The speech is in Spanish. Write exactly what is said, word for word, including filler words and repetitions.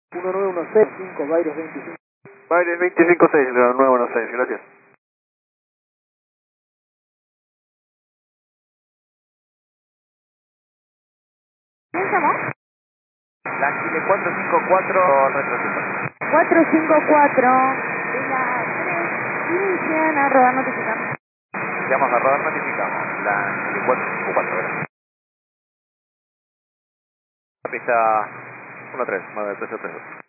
uno nueve uno seis cinco, Baires veinticinco. Baires veinticinco seis, nueve uno seis, gracias. ¿Quién llamó? La Chile cuatro cinco cuatro, retrocito. cuatro cinco cuatro de la tres, inician a rodar notificamos. Llamas a rodar, notificamos. La Chile cuatro cinco cuatro, gracias. Pista uno tres, nueve tres tres.